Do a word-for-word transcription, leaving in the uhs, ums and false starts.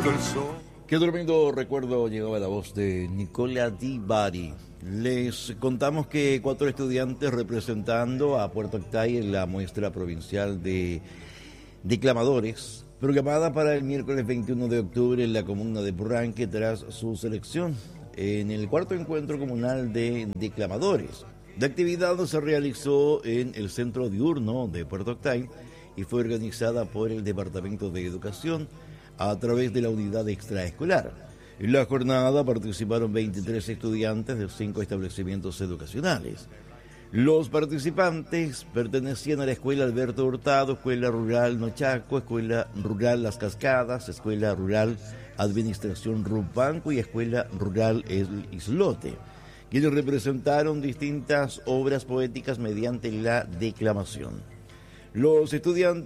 Qué tremendo recuerdo llegaba la voz de Nicola Di Bari. Les contamos que cuatro estudiantes representando a Puerto Octay en la muestra provincial de declamadores, programada para el miércoles veintiuno de octubre en la comuna de Purranque tras su selección en el cuarto encuentro comunal de declamadores. La actividad se realizó en el centro diurno de Puerto Octay y fue organizada por el Departamento de Educación a través de la unidad extraescolar. En la jornada participaron veintitrés estudiantes de cinco establecimientos educacionales. Los participantes pertenecían a la Escuela Alberto Hurtado, Escuela Rural Nochaco, Escuela Rural Las Cascadas, Escuela Rural Administración Rupanco y Escuela Rural El Islote, quienes representaron distintas obras poéticas mediante la declamación. Los estudiantes